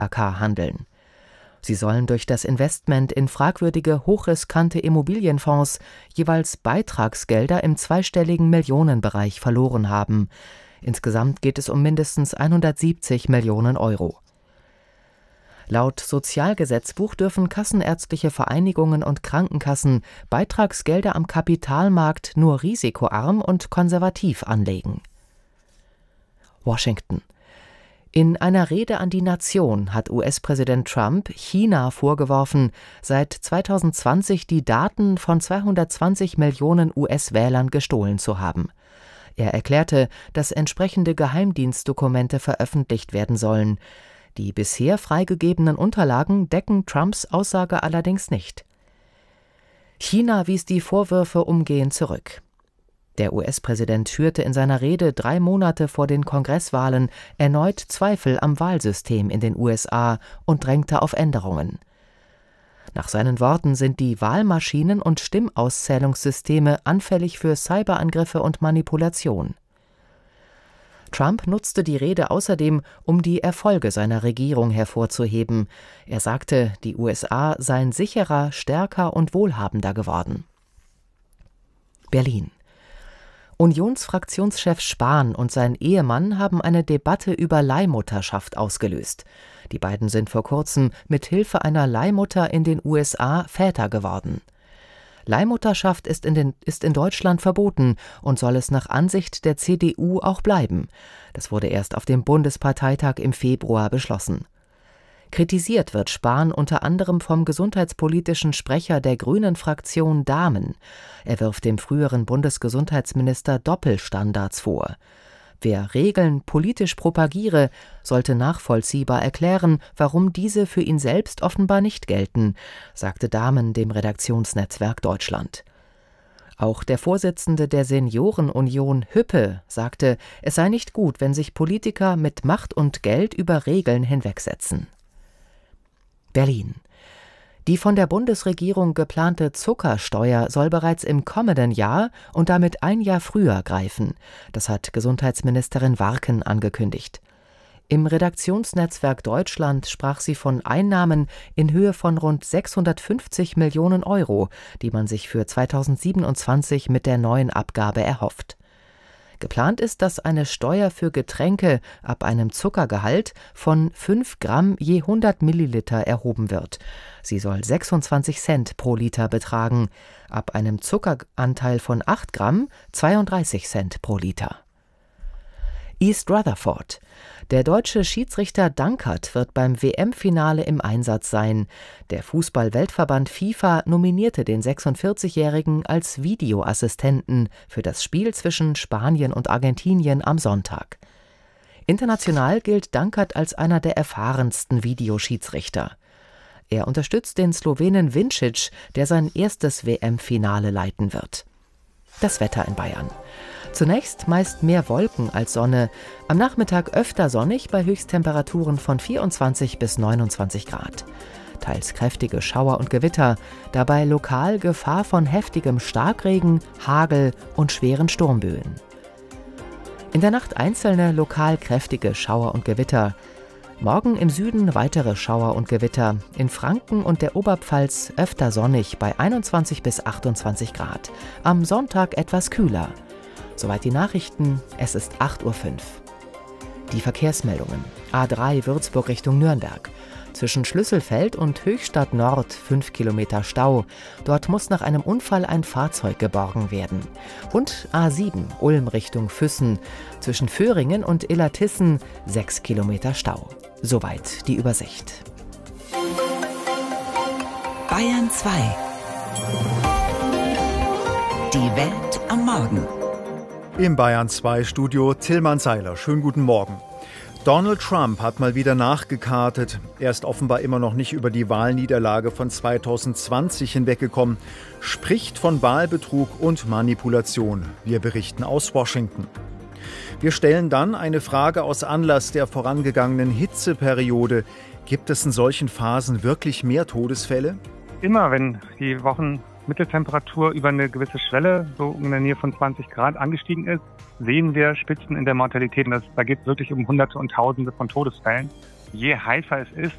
AKK handeln. Sie sollen durch das Investment in fragwürdige, hochriskante Immobilienfonds jeweils Beitragsgelder im zweistelligen Millionenbereich verloren haben. Insgesamt geht es um mindestens 170 Millionen Euro. Laut Sozialgesetzbuch dürfen kassenärztliche Vereinigungen und Krankenkassen Beitragsgelder am Kapitalmarkt nur risikoarm und konservativ anlegen. Washington. In einer Rede an die Nation hat US-Präsident Trump China vorgeworfen, seit 2020 die Daten von 220 Millionen US-Wählern gestohlen zu haben. Er erklärte, dass entsprechende Geheimdienstdokumente veröffentlicht werden sollen. Die bisher freigegebenen Unterlagen decken Trumps Aussage allerdings nicht. China wies die Vorwürfe umgehend zurück. Der US-Präsident schürte in seiner Rede 3 Monate vor den Kongresswahlen erneut Zweifel am Wahlsystem in den USA und drängte auf Änderungen. Nach seinen Worten sind die Wahlmaschinen und Stimmauszählungssysteme anfällig für Cyberangriffe und Manipulation. Trump nutzte die Rede außerdem, um die Erfolge seiner Regierung hervorzuheben. Er sagte, die USA seien sicherer, stärker und wohlhabender geworden. Berlin. Unionsfraktionschef Spahn und sein Ehemann haben eine Debatte über Leihmutterschaft ausgelöst. Die beiden sind vor kurzem mit Hilfe einer Leihmutter in den USA Väter geworden. Leihmutterschaft ist in Deutschland verboten und soll es nach Ansicht der CDU auch bleiben. Das wurde erst auf dem Bundesparteitag im Februar beschlossen. Kritisiert wird Spahn unter anderem vom gesundheitspolitischen Sprecher der Grünen-Fraktion Dahmen. Er wirft dem früheren Bundesgesundheitsminister Doppelstandards vor. Wer Regeln politisch propagiere, sollte nachvollziehbar erklären, warum diese für ihn selbst offenbar nicht gelten, sagte Dahmen dem Redaktionsnetzwerk Deutschland. Auch der Vorsitzende der Seniorenunion Hüppe sagte, es sei nicht gut, wenn sich Politiker mit Macht und Geld über Regeln hinwegsetzen. Berlin. Die von der Bundesregierung geplante Zuckersteuer soll bereits im kommenden Jahr und damit ein Jahr früher greifen. Das hat Gesundheitsministerin Warken angekündigt. Im Redaktionsnetzwerk Deutschland sprach sie von Einnahmen in Höhe von rund 650 Millionen Euro, die man sich für 2027 mit der neuen Abgabe erhofft. Geplant ist, dass eine Steuer für Getränke ab einem Zuckergehalt von 5 Gramm je 100 Milliliter erhoben wird. Sie soll 26 Cent pro Liter betragen, ab einem Zuckeranteil von 8 Gramm 32 Cent pro Liter. East Rutherford. Der deutsche Schiedsrichter Dankert wird beim WM-Finale im Einsatz sein. Der Fußball-Weltverband FIFA nominierte den 46-Jährigen als Videoassistenten für das Spiel zwischen Spanien und Argentinien am Sonntag. International gilt Dankert als einer der erfahrensten Videoschiedsrichter. Er unterstützt den Slowenen Vincic, der sein erstes WM-Finale leiten wird. Das Wetter in Bayern. Zunächst meist mehr Wolken als Sonne, am Nachmittag öfter sonnig bei Höchsttemperaturen von 24 bis 29 Grad. Teils kräftige Schauer und Gewitter, dabei lokal Gefahr von heftigem Starkregen, Hagel und schweren Sturmböen. In der Nacht einzelne lokal kräftige Schauer und Gewitter. Morgen im Süden weitere Schauer und Gewitter, in Franken und der Oberpfalz öfter sonnig bei 21 bis 28 Grad. Am Sonntag etwas kühler. Soweit die Nachrichten, es ist 8:05 Uhr. Die Verkehrsmeldungen. A3 Würzburg Richtung Nürnberg. Zwischen Schlüsselfeld und Höchstadt Nord 5 Kilometer Stau. Dort muss nach einem Unfall ein Fahrzeug geborgen werden. Und A7 Ulm Richtung Füssen. Zwischen Föhringen und Illertissen 6 Kilometer Stau. Soweit die Übersicht. Bayern 2. Die Welt am Morgen. Im Bayern 2 Studio Tillmann Seiler. Schönen guten Morgen. Donald Trump hat mal wieder nachgekartet. Er ist offenbar immer noch nicht über die Wahlniederlage von 2020 hinweggekommen, spricht von Wahlbetrug und Manipulation. Wir berichten aus Washington. Wir stellen dann eine Frage aus Anlass der vorangegangenen Hitzeperiode. Gibt es in solchen Phasen wirklich mehr Todesfälle? Immer, wenn die Wochenmitteltemperatur über eine gewisse Schwelle, so in der Nähe von 20 Grad, angestiegen ist, sehen wir Spitzen in der Mortalität. Da geht es wirklich um Hunderte und Tausende von Todesfällen. Je heißer es ist,